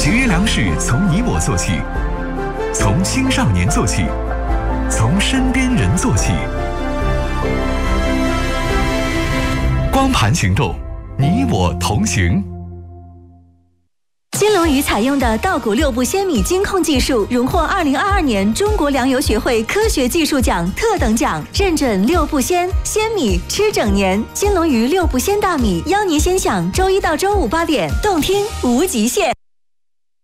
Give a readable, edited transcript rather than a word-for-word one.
节约粮食从你我做起，从青少年做起，从身边人做起。光盘行动，你我同行。 金龙鱼采用的稻谷6步鲜米精控技术，荣获2022年中国粮油学会科学技术奖特等奖，认准6步鲜米吃整年。金龙鱼6步鲜大米，邀您先享周1到周58点，动听无极限。